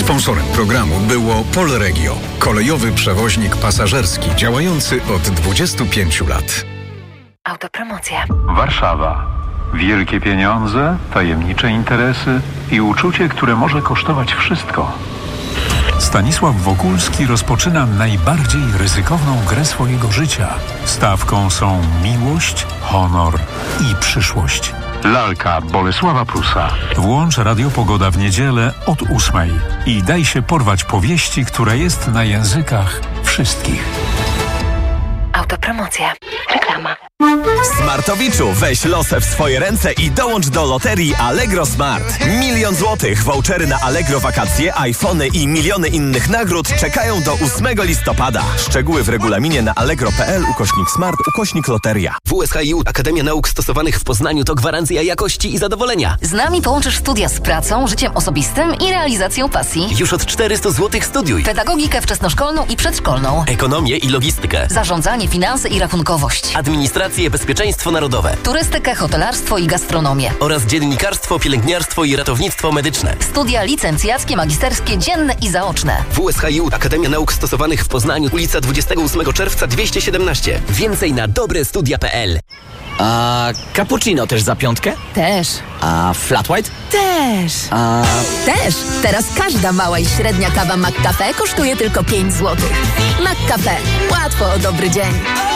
Sponsorem programu było Polregio, kolejowy przewoźnik pasażerski działający od 25 lat. Autopromocja. Warszawa. Wielkie pieniądze, tajemnicze interesy i uczucie, które może kosztować wszystko. Stanisław Wokulski rozpoczyna najbardziej ryzykowną grę swojego życia. Stawką są miłość, honor i przyszłość. Lalka Bolesława Prusa. Włącz Radio Pogoda w niedzielę od 8:00 i daj się porwać powieści, która jest na językach wszystkich. Autopromocja. Reklama. Smartowiczu, weź losę w swoje ręce i dołącz do loterii Allegro Smart. 1 000 000 złotych, vouchery na Allegro wakacje, iPhony i miliony innych nagród czekają do 8 listopada. Szczegóły w regulaminie na allegro.pl/smart/loteria. WSHiU Akademia Nauk Stosowanych w Poznaniu to gwarancja jakości i zadowolenia. Z nami połączysz studia z pracą, życiem osobistym i realizacją pasji. Już od 400 zł studiuj. Pedagogikę wczesnoszkolną i przedszkolną. Ekonomię i logistykę. Zarządzanie, finanse i rachunkowość. Administrację, bezpieczeństwo narodowe. Turystykę, hotelarstwo i gastronomię. Oraz dziennikarstwo, pielęgniarstwo i ratownictwo medyczne. Studia licencjackie, magisterskie, dzienne i zaoczne. WSHiU Akademia Nauk Stosowanych w Poznaniu, ulica 28 czerwca 217. Więcej na dobrestudia.pl. A cappuccino też za 5? Też. A flat white? Też. A Też. Teraz każda mała i średnia kawa McCafe kosztuje tylko 5 zł. McCafe. Łatwo o dobry dzień.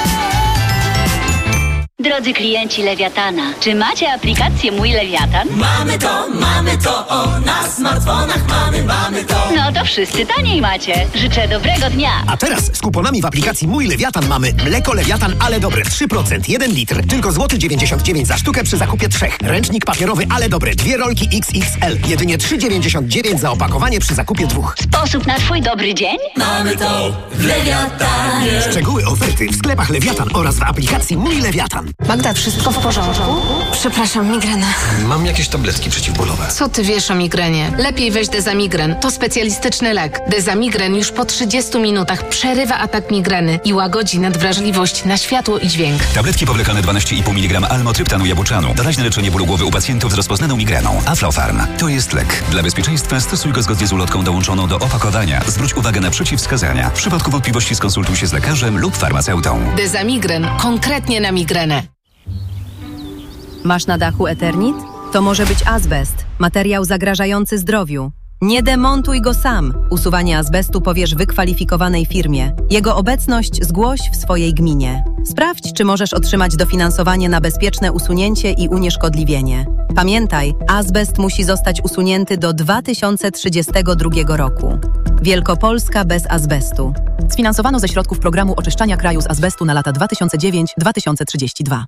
Drodzy klienci Lewiatana, czy macie aplikację Mój Lewiatan? Mamy to, o, na smartfonach mamy to. No to wszyscy taniej macie. Życzę dobrego dnia. A teraz z kuponami w aplikacji Mój Lewiatan mamy mleko Lewiatan, ale dobre 3%, 1 litr, tylko złoty 99 za sztukę przy zakupie 3. Ręcznik papierowy, ale dobre, 2 rolki XXL, jedynie 3,99 za opakowanie przy zakupie 2. Sposób na twój dobry dzień? Mamy to w Lewiatanie. Szczegóły oferty w sklepach Lewiatan oraz w aplikacji Mój Lewiatan. Magda, wszystko w porządku? Przepraszam, migrena. Mam jakieś tabletki przeciwbólowe. Co ty wiesz o migrenie? Lepiej weź Dezamigren. To specjalistyczny lek. Dezamigren już po 30 minutach przerywa atak migreny i łagodzi nadwrażliwość na światło i dźwięk. Tabletki powlekane 12,5 mg almotryptanu jabłczanu. Doraźne leczenie bólu głowy u pacjentów z rozpoznaną migreną. Aflofarm. To jest lek. Dla bezpieczeństwa stosuj go zgodnie z ulotką dołączoną do opakowania. Zwróć uwagę na przeciwwskazania. W przypadku wątpliwości skonsultuj się z lekarzem lub farmaceutą. Dezamigren. Konkretnie na migrenę. Masz na dachu Eternit? To może być azbest, materiał zagrażający zdrowiu. Nie demontuj go sam. Usuwanie azbestu powierz wykwalifikowanej firmie. Jego obecność zgłoś w swojej gminie. Sprawdź, czy możesz otrzymać dofinansowanie na bezpieczne usunięcie i unieszkodliwienie. Pamiętaj, azbest musi zostać usunięty do 2032 roku. Wielkopolska bez azbestu. Sfinansowano ze środków programu oczyszczania kraju z azbestu na lata 2009-2032.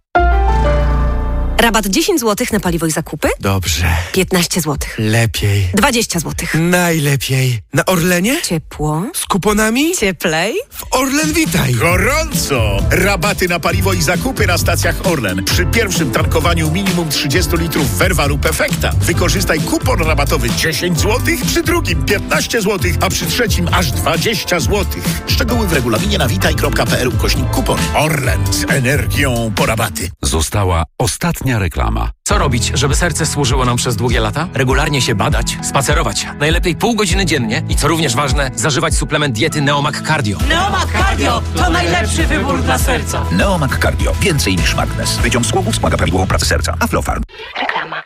Rabat 10 zł na paliwo i zakupy? Dobrze. 15 zł. Lepiej. 20 zł. Najlepiej. Na Orlenie? Ciepło. Z kuponami? Cieplej. W Orlen Witaj. Gorąco! Rabaty na paliwo i zakupy na stacjach Orlen. Przy pierwszym tankowaniu minimum 30 litrów Verva lub Efekta. Wykorzystaj kupon rabatowy 10 zł, przy drugim 15 zł, a przy trzecim aż 20 zł. Szczegóły w regulaminie na witaj.pl/kupon. Orlen z energią po rabaty. Została ostatnia reklama. Co robić, żeby serce służyło nam przez długie lata? Regularnie się badać, spacerować. Najlepiej pół godziny dziennie i co również ważne, zażywać suplement diety Neomag Cardio. Neomag Cardio to najlepszy wybór dla serca. Neomag Cardio. Więcej niż magnes. Wyciąg z głowy wspomaga prawidłową pracę serca. Aflofarm. Reklama.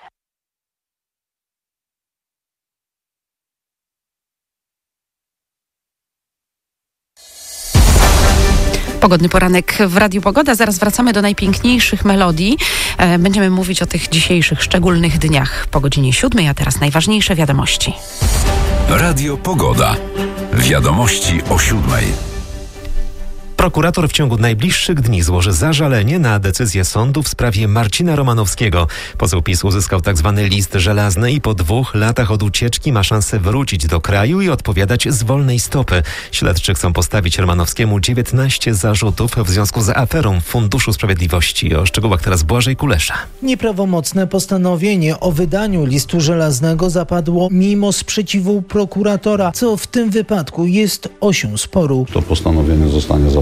Pogodny poranek w Radiu Pogoda. Zaraz wracamy do najpiękniejszych melodii. Będziemy mówić o tych dzisiejszych szczególnych dniach po godzinie 7, a teraz najważniejsze wiadomości. Radio Pogoda. Wiadomości o 7. Prokurator w ciągu najbliższych dni złoży zażalenie na decyzję sądu w sprawie Marcina Romanowskiego. Poseł PiS uzyskał tzw. list żelazny i po 2 latach od ucieczki ma szansę wrócić do kraju i odpowiadać z wolnej stopy. Śledczy chcą postawić Romanowskiemu 19 zarzutów w związku z aferą Funduszu Sprawiedliwości. O szczegółach teraz Błażej Kulesza. Nieprawomocne postanowienie o wydaniu listu żelaznego zapadło mimo sprzeciwu prokuratora, co w tym wypadku jest osią sporu. To postanowienie zostanie zastąpione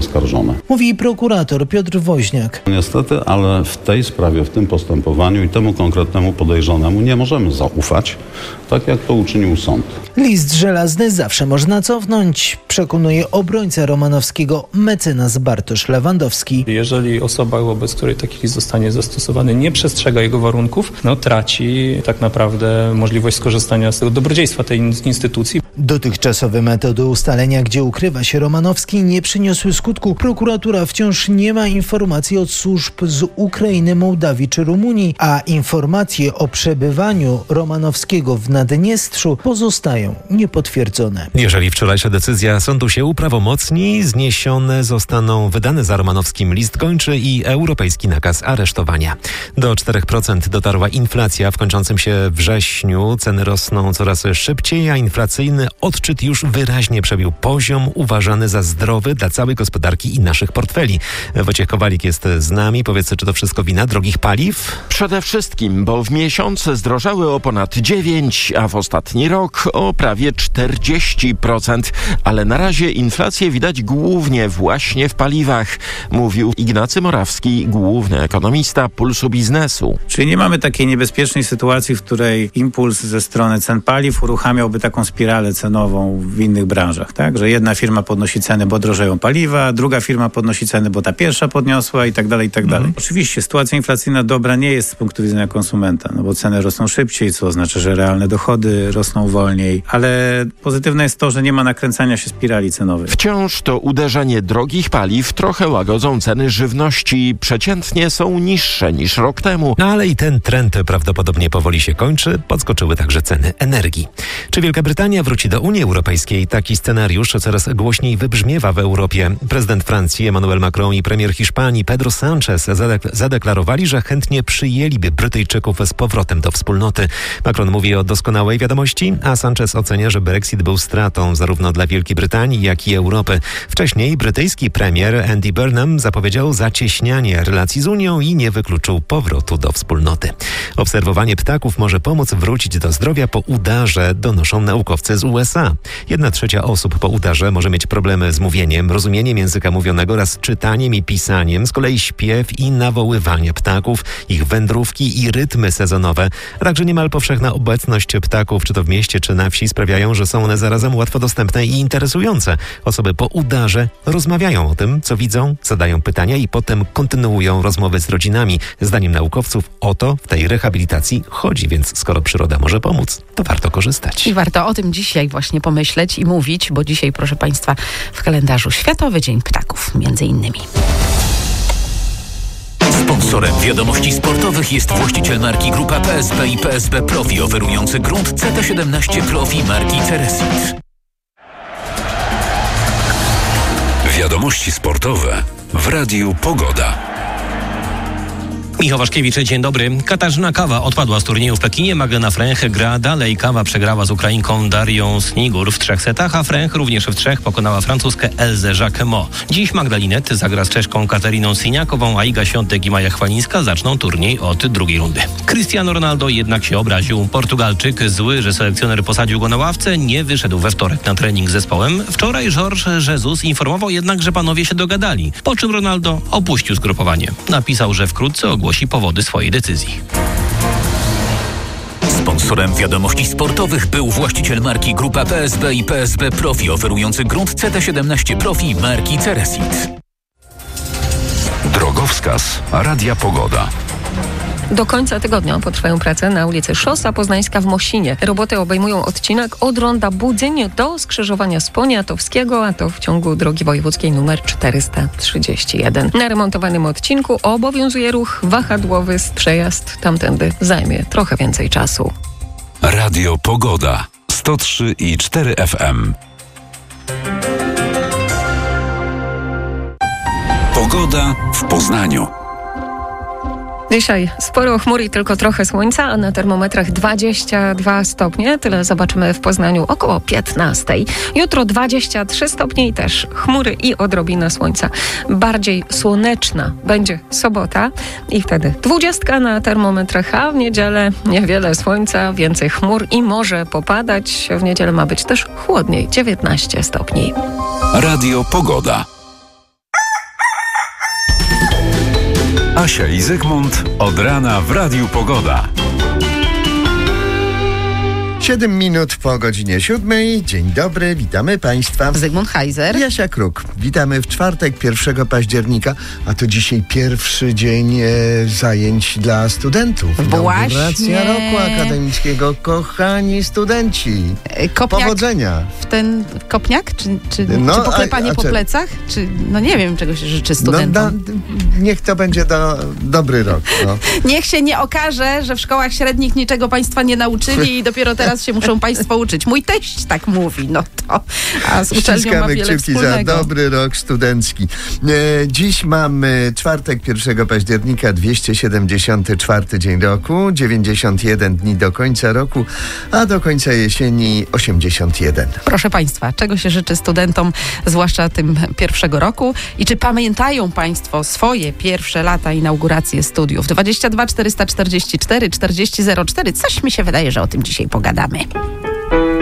zaskarżone. Mówi prokurator Piotr Woźniak. Niestety, ale w tej sprawie, w tym postępowaniu i temu konkretnemu podejrzanemu nie możemy zaufać, tak jak to uczynił sąd. List żelazny zawsze można cofnąć, przekonuje obrońca Romanowskiego mecenas Bartosz Lewandowski. Jeżeli osoba, wobec której taki list zostanie zastosowany, nie przestrzega jego warunków, traci tak naprawdę możliwość skorzystania z tego dobrodziejstwa tej instytucji. Dotychczasowe metody ustalenia, gdzie ukrywa się Romanowski, nie przyniosły skutku. Prokuratura wciąż nie ma informacji od służb z Ukrainy, Mołdawii czy Rumunii, a informacje o przebywaniu Romanowskiego w Naddniestrzu pozostają niepotwierdzone. Jeżeli wczorajsza decyzja sądu się uprawomocni, zniesione zostaną wydany za Romanowskim list gończy i europejski nakaz aresztowania. Do 4% dotarła inflacja w kończącym się wrześniu. Ceny rosną coraz szybciej, a inflacyjny odczyt już wyraźnie przebił poziom uważany za zdrowy dla całej gospodarki i naszych portfeli. Wojciech Kowalik jest z nami. Powiedz, czy to wszystko wina drogich paliw? Przede wszystkim, bo w miesiąc zdrożały o ponad 9%, a w ostatni rok o prawie 40%. Ale na razie inflację widać głównie właśnie w paliwach, mówił Ignacy Morawski, główny ekonomista Pulsu Biznesu. Czyli nie mamy takiej niebezpiecznej sytuacji, w której impuls ze strony cen paliw uruchamiałby taką spiralę cenową w innych branżach, tak? Że jedna firma podnosi ceny, bo drożeją paliwa, druga firma podnosi ceny, bo ta pierwsza podniosła i tak dalej, i tak dalej. Oczywiście sytuacja inflacyjna dobra nie jest z punktu widzenia konsumenta, bo ceny rosną szybciej, co oznacza, że realne dochody rosną wolniej, ale pozytywne jest to, że nie ma nakręcania się spirali cenowej. Wciąż to uderzenie drogich paliw trochę łagodzą ceny żywności. Przeciętnie są niższe niż rok temu. Ale i ten trend prawdopodobnie powoli się kończy. Podskoczyły także ceny energii. Czy Wielka Brytania wróci do Unii Europejskiej? Taki scenariusz coraz głośniej wybrzmiewa w Europie. Prezydent Francji Emmanuel Macron i premier Hiszpanii Pedro Sánchez zadeklarowali, że chętnie przyjęliby Brytyjczyków z powrotem do wspólnoty. Macron mówi o doskonałej wiadomości, a Sánchez ocenia, że Brexit był stratą zarówno dla Wielkiej Brytanii, jak i Europy. Wcześniej brytyjski premier Andy Burnham zapowiedział zacieśnianie relacji z Unią i nie wykluczył powrotu do wspólnoty. Obserwowanie ptaków może pomóc wrócić do zdrowia po udarze, donoszą naukowcy z USA. 1/3 osób po udarze może mieć problemy z mówieniem, rozumieniem języka mówionego oraz czytaniem i pisaniem. Z kolei śpiew i nawoływanie ptaków, ich wędrówki i rytmy sezonowe, a także niemal powszechna obecność ptaków, czy to w mieście, czy na wsi, sprawiają, że są one zarazem łatwo dostępne i interesujące. Osoby po udarze rozmawiają o tym, co widzą, zadają pytania i potem kontynuują rozmowy z rodzinami. Zdaniem naukowców o to w tej rehabilitacji chodzi, więc skoro przyroda może pomóc, to warto korzystać. I warto o tym dzisiaj właśnie pomyśleć i mówić, bo dzisiaj, proszę Państwa, w kalendarzu Światowy Dzień Ptaków, między innymi. Sponsorem wiadomości sportowych jest właściciel marki Grupa PSB i PSB Profi, oferujący grunt CT17 Profi marki Ceresit. Wiadomości sportowe w Radiu Pogoda. Michał Waszkiewicz, dzień dobry. Katarzyna Kawa odpadła z turnieju w Pekinie. Magdalena Fręch gra dalej. Kawa przegrała z Ukrainką Darią Snigur w 3 setach, a Fręch również w 3 pokonała francuskę Elzę Jacquemot. Dziś Magdalinet zagra z Czeszką Katariną Siniakową, a Iga Świątek i Maja Chwalińska zaczną turniej od drugiej rundy. Cristiano Ronaldo jednak się obraził. Portugalczyk zły, że selekcjoner posadził go na ławce, nie wyszedł we wtorek na trening z zespołem. Wczoraj Jorge Jesus informował jednak, że panowie się dogadali, po czym Ronaldo opuścił zgrupowanie. Napisał, że wkrótce ogłosi powody swojej decyzji. Sponsorem wiadomości sportowych był właściciel marki Grupa PSB i PSB Profi, oferujący grunt CT17 Profi marki Ceresit. Drogowskaz Radia Pogoda. Do końca tygodnia potrwają prace na ulicy Szosa Poznańska w Mosinie. Roboty obejmują odcinek od ronda Budzyń do skrzyżowania z Poniatowskiego, a to w ciągu drogi wojewódzkiej nr 431. Na remontowanym odcinku obowiązuje ruch wahadłowy. Przejazd tamtędy zajmie trochę więcej czasu. Radio Pogoda 103,4 FM. Pogoda w Poznaniu. Dzisiaj sporo chmur i tylko trochę słońca, a na termometrach 22 stopnie. Tyle zobaczymy w Poznaniu około 15. Jutro 23 stopnie i też chmury i odrobina słońca. Bardziej słoneczna będzie sobota i wtedy 20 na termometrach, a w niedzielę niewiele słońca, więcej chmur i może popadać. W niedzielę ma być też chłodniej, 19 stopni. Radio Pogoda. Asia i Zygmunt od rana w Radiu Pogoda. 7 minut po godzinie 7. Dzień dobry, witamy Państwa. Zygmunt Heiser. Jasia Kruk. Witamy w czwartek, 1 października, a to dzisiaj pierwszy dzień zajęć dla studentów. Właśnie. Inauguracja roku akademickiego. Kochani studenci, Kopniak powodzenia. W ten kopniak? Czy poklepanie po plecach? Czy, nie wiem, czego się życzy studentom. Niech to będzie dobry rok. No. Niech się nie okaże, że w szkołach średnich niczego Państwa nie nauczyli i dopiero teraz się muszą Państwo uczyć. Mój teść tak mówi, a z uczelnią ma wiele kciuki wspólnego. za dobry rok studencki. Dziś mamy czwartek, 1 października, 274 dzień roku, 91 dni do końca roku, a do końca jesieni 81. Proszę Państwa, czego się życzy studentom, zwłaszcza tym pierwszego roku i czy pamiętają Państwo swoje pierwsze lata inauguracji studiów? 22 444 40 04. Coś mi się wydaje, że o tym dzisiaj pogadamy.